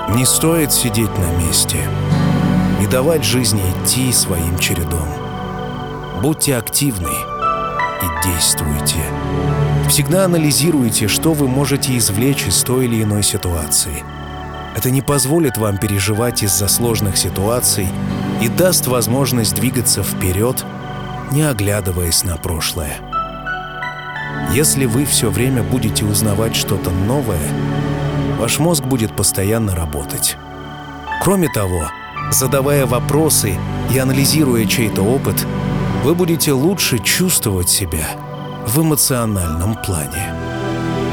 Не стоит сидеть на месте и давать жизни идти своим чередом. Будьте активны и действуйте. Всегда анализируйте, что вы можете извлечь из той или иной ситуации. Это не позволит вам переживать из-за сложных ситуаций и даст возможность двигаться вперед, не оглядываясь на прошлое. Если вы все время будете узнавать что-то новое, ваш мозг будет постоянно работать. Кроме того, задавая вопросы и анализируя чей-то опыт, вы будете лучше чувствовать себя в эмоциональном плане.